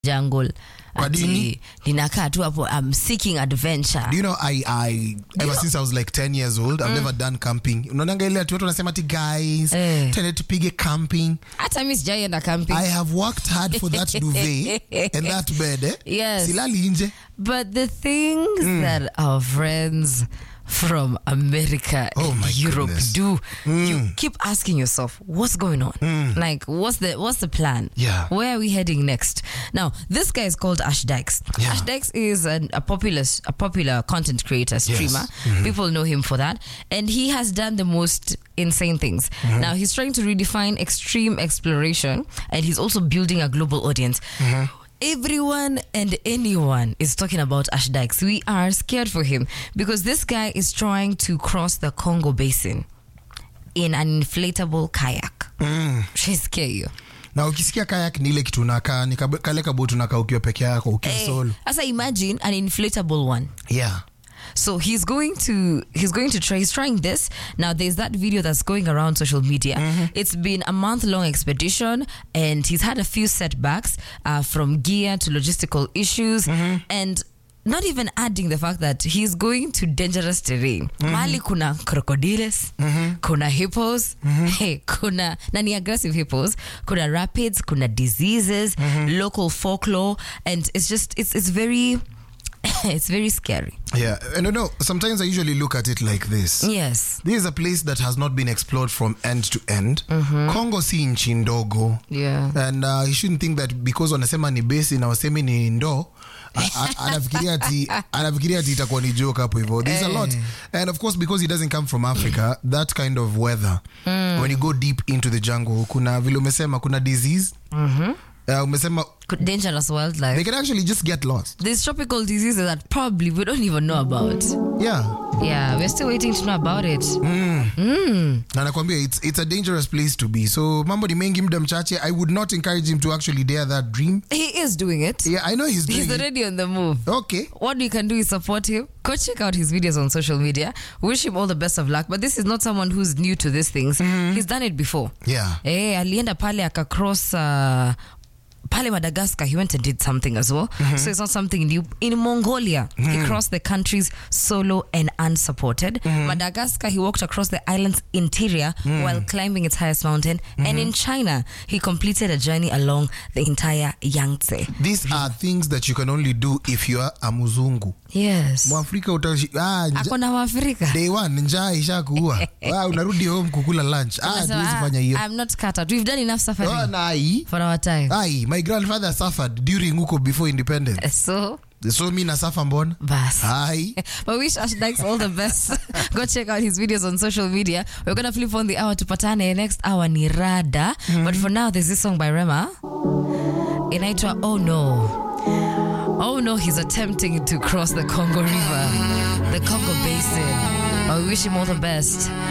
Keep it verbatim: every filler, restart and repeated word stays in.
jungle. Ninakaa tu hapo, I'm seeking adventure. Do you know I I ever since I was like ten years old, I've mm. never done camping. Unaona ile watu wanasema ati guys, eh. twende tupige camping. Hata mimi sijaenda camping. I have worked hard for that duvet and that bed. Eh? Yes. Silali nje. But the things mm. that our friends from America oh and Europe goodness. do, mm. you keep asking yourself, what's going on? Mm. Like, what's the what's the plan? Yeah. Where are we heading next? Now, this guy is called Ash Dykes. Yeah. Ash Dykes is an, a popular a popular content creator, streamer. Yes. Mm-hmm. People know him for that, and he has done the most insane things. Mm-hmm. Now, he's trying to redefine extreme exploration, and he's also building a global audience. Mm-hmm. Everyone and anyone is talking about Ash Dykes. We are scared for him because this guy is trying to cross the Congo Basin in an inflatable kayak. Mm. She's scare you. Na ukisikia kayak ni ile kitu unakaa, ni kale kaboti unakaa ukiwa peke yako, ukiwa hey, solo. Asa imagine an inflatable one. Yeah. So he's going to he's going to try he's trying this. Now there's that video that's going around social media. Mm-hmm. It's been a month long expedition and he's had a few setbacks uh, from gear to logistical issues mm-hmm. and not even adding the fact that he's going to dangerous terrain. Mm-hmm. Mali kuna crocodiles, mm-hmm. kuna hippos, mm-hmm. hey, kuna nani aggressive hippos, kuna rapids, kuna diseases, mm-hmm. local folklore, and it's just it's it's very it's very scary. Yeah, and you know, sometimes I usually look at it like this. Yes. This is a place that has not been explored from end to end. Mm-hmm. Congo si nchi ndogo. Yeah. And uh, you shouldn't think that because wanasema ni base na wasemi ni ndo, anafikiria ati anafikiria ati itakuwa ni joke hapo hivyo. There's a lot. And of course because he doesn't come from Africa, that kind of weather, mm. when you go deep into the jungle, kuna vile umesema kuna disease. Mhm. Uh, umesema dangerous wildlife. They can actually just get lost. There's tropical diseases that probably we don't even know about. Yeah. Yeah, we're still waiting to know about it. Mm. Mm. Na nakwambia, it's it's a dangerous place to be. So mambo ni mengi muda mchache. I would not encourage him to actually dare that dream. He is doing it. Yeah, I know he's doing he's it. He's already on the move. Okay. What you can do is support him. Go check out his videos on social media. Wish him all the best of luck. But this is not someone who's new to these things. Mm. He's done it before. Yeah. Eh, alienda pale akacross uh, Pale Madagascar, he went and did something as well. Mm-hmm. So it's not something new. In Mongolia, mm-hmm. he crossed the countries solo and unsupported. Mm-hmm. Madagascar, he walked across the island's interior mm. while climbing its highest mountain. Mm-hmm. And in China, he completed a journey along the entire Yangtze. These are things that you can only do if you are a muzungu. Yes. Mwafrika utashi ah akona Mwafrika. Day one njaa ishakuua. Ah unarudi home kukula lunch. Ah so, tuwezi fanya hiyo. I'm not cut out. We've done enough suffering. Oh, nai. For our time. Ai, my grandfather suffered during huko before independence. So So me na suffer mbona? Bas. Hi. But wish Ash Dykes all the best. Go check out his videos on social media. We're going to flip on the hour to patane. Next hour ni Rada. Mm-hmm. But for now, there's this song by Rema. Inaitwa Oh No. Oh no, he's attempting to cross the Congo River, the Congo Basin. I wish him all the best.